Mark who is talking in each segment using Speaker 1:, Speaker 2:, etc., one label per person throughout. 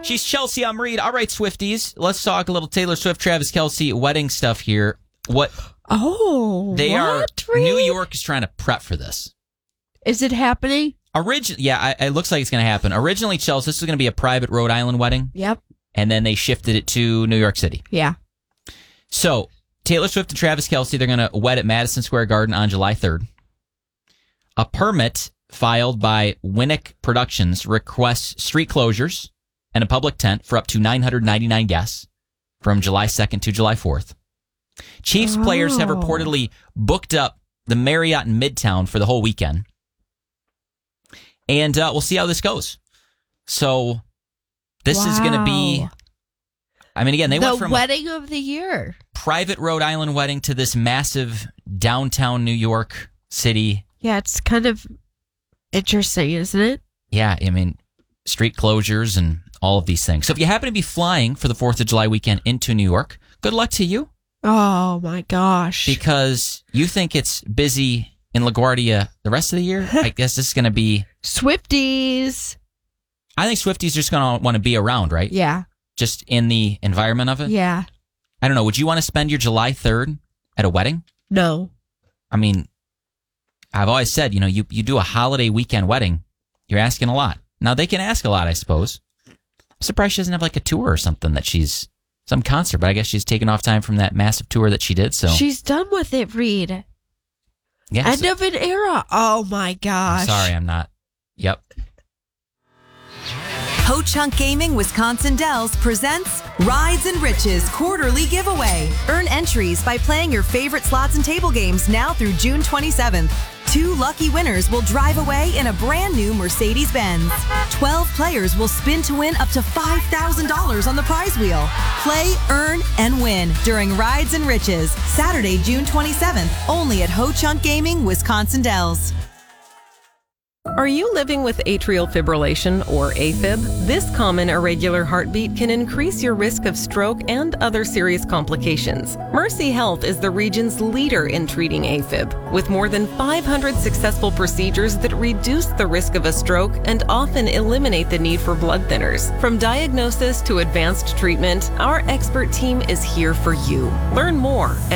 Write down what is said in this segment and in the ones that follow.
Speaker 1: She's Chelsea. I'm Reed. All right, Swifties. Let's talk a little Taylor Swift, Travis Kelce wedding stuff here.
Speaker 2: Oh,
Speaker 1: they are.
Speaker 2: Reed?
Speaker 1: New York is trying to prep for this.
Speaker 2: Is it happening?
Speaker 1: It looks like it's going to happen. Originally, Chelsea, this was going to be a private Rhode Island wedding.
Speaker 2: Yep.
Speaker 1: And then they shifted it to New York City.
Speaker 2: Yeah.
Speaker 1: So, Taylor Swift and Travis Kelce, they're going to wed at Madison Square Garden on July 3rd. A permit filed by Winnick Productions requests street closures and a public tent for up to 999 guests from July 2nd to July 4th. Chiefs players have reportedly booked up the Marriott in Midtown for the whole weekend. And we'll see how this goes. So this is going to be, I mean, again, they went from
Speaker 2: the wedding of the year,
Speaker 1: private Rhode Island wedding to this massive downtown New York city.
Speaker 2: Yeah, it's kind of interesting, isn't it?
Speaker 1: Yeah, I mean, street closures and all of these things. So if you happen to be flying for the 4th of July weekend into New York, good luck to you.
Speaker 2: Oh, my gosh.
Speaker 1: Because you think it's busy in LaGuardia the rest of the year? I guess this is going to be...
Speaker 2: Swifties.
Speaker 1: I think Swifties are just going to want to be around, right?
Speaker 2: Yeah.
Speaker 1: Just in the environment of it?
Speaker 2: Yeah.
Speaker 1: I don't know. Would you want to spend your July 3rd at a wedding?
Speaker 2: No.
Speaker 1: I mean, I've always said, you do a holiday weekend wedding, you're asking a lot. Now, they can ask a lot, I suppose. I'm surprised she doesn't have like a tour or something some concert, but I guess she's taken off time from that massive tour that she did. So
Speaker 2: she's done with it, Reed.
Speaker 1: Yeah,
Speaker 2: End of an era. Oh, my gosh.
Speaker 1: I'm sorry, I'm not. Yep.
Speaker 3: Ho Chunk Gaming Wisconsin Dells presents Rides and Riches Quarterly Giveaway. Earn entries by playing your favorite slots and table games now through June 27th. 2 lucky winners will drive away in a brand new Mercedes-Benz. 12 players will spin to win up to $5,000 on the prize wheel. Play, earn, and win during Rides and Riches, Saturday, June 27th, only at Ho Chunk Gaming Wisconsin Dells.
Speaker 4: Are you living with atrial fibrillation or AFib? This common irregular heartbeat can increase your risk of stroke and other serious complications. Mercy Health is the region's leader in treating AFib, with more than 500 successful procedures that reduce the risk of a stroke and often eliminate the need for blood thinners. From diagnosis to advanced treatment, our expert team is here for you. Learn more at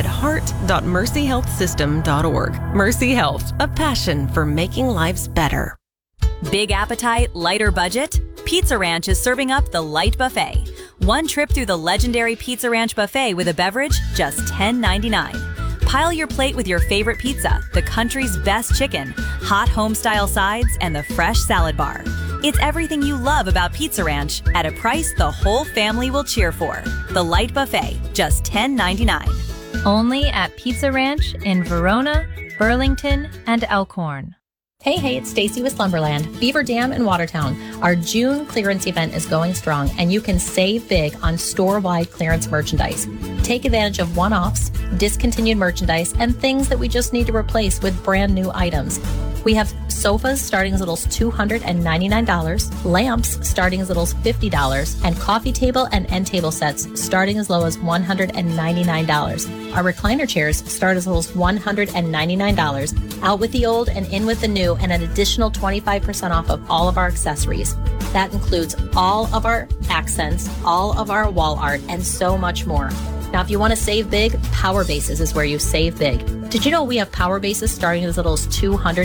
Speaker 4: heart.mercyhealthsystem.org. Mercy Health, a passion for making lives better.
Speaker 5: Big appetite, lighter budget? Pizza Ranch is serving up the Light Buffet. One trip through the legendary Pizza Ranch buffet with a beverage, just $10.99. Pile your plate with your favorite pizza, the country's best chicken, hot home-style sides, and the fresh salad bar. It's everything you love about Pizza Ranch at a price the whole family will cheer for. The Light Buffet, just $10.99.
Speaker 6: Only at Pizza Ranch in Verona, Burlington, and Elkhorn.
Speaker 7: Hey, it's Stacy with Slumberland, Beaver Dam, and Watertown. Our June clearance event is going strong, and you can save big on store-wide clearance merchandise. Take advantage of one-offs, discontinued merchandise, and things that we just need to replace with brand new items. We have sofas starting as little as $299, lamps starting as little as $50, and coffee table and end table sets starting as low as $199. Our recliner chairs start as little as $199. Out with the old and in with the new, and an additional 25% off of all of our accessories. That includes all of our accents, all of our wall art, and so much more. Now, if you want to save big, Power Bases is where you save big. Did you know we have Power Bases starting as little as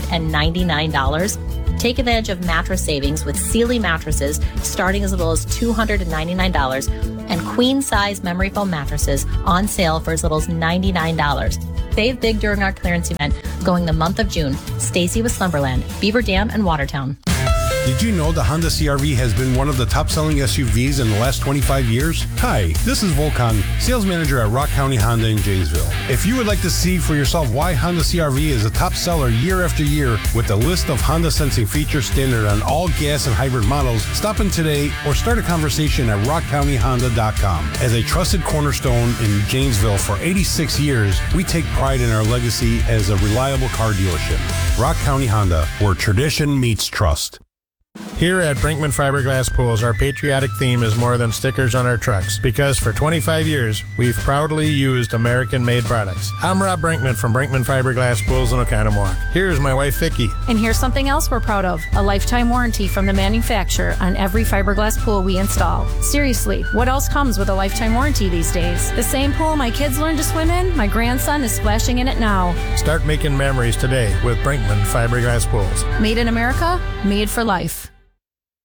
Speaker 7: $299? Take advantage of mattress savings with Sealy mattresses starting as little as $299, and queen-size memory foam mattresses on sale for as little as $99. Save big during our clearance event going the month of June. Stacy with Slumberland, Beaver Dam, and Watertown.
Speaker 8: Did you know the Honda CR-V has been one of the top-selling SUVs in the last 25 years? Hi, this is Volkan, sales manager at Rock County Honda in Janesville. If you would like to see for yourself why Honda CR-V is a top seller year after year with a list of Honda sensing features standard on all gas and hybrid models, stop in today or start a conversation at rockcountyhonda.com. As a trusted cornerstone in Janesville for 86 years, we take pride in our legacy as a reliable car dealership. Rock County Honda, where tradition meets trust.
Speaker 9: Here at Brinkman Fiberglass Pools, our patriotic theme is more than stickers on our trucks, because for 25 years, we've proudly used American-made products. I'm Rob Brinkman from Brinkman Fiberglass Pools in Oconomowoc. Here's my wife, Vicki.
Speaker 10: And here's something else we're proud of, a lifetime warranty from the manufacturer on every fiberglass pool we install. Seriously, what else comes with a lifetime warranty these days? The same pool my kids learned to swim in, my grandson is splashing in it now.
Speaker 9: Start making memories today with Brinkman Fiberglass Pools.
Speaker 10: Made in America, made for life.